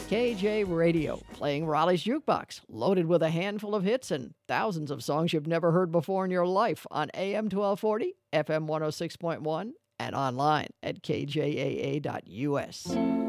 KJ Radio, playing Raleigh's Jukebox, loaded with a handful of hits and thousands of songs you've never heard before in your life on AM 1240, FM 106.1, and online at kjaa.us.